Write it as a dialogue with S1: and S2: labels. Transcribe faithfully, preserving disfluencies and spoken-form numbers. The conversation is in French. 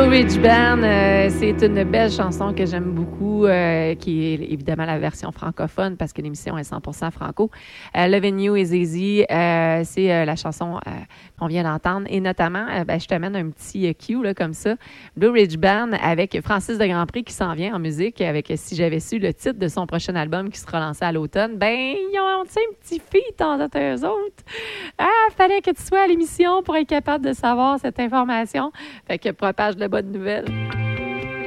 S1: Ridge Band, euh, c'est une belle chanson que j'aime beaucoup, euh, qui est évidemment la version francophone parce que l'émission est cent pour cent franco. Euh, Lovin' You et Easy, euh, c'est euh, la chanson euh, qu'on vient d'entendre. Et notamment, euh, ben, je te mène un petit euh, cue là, comme ça. Blue Ridge Band avec Francis de Grandpré qui s'en vient en musique avec Si j'avais su le titre de son prochain album qui sera lancé à l'automne. Ben, ils ont tu sais, un petit feat entre eux autres. Ah, fallait que tu sois à l'émission pour être capable de savoir cette information. Fait que propage de bonnes nouvelles.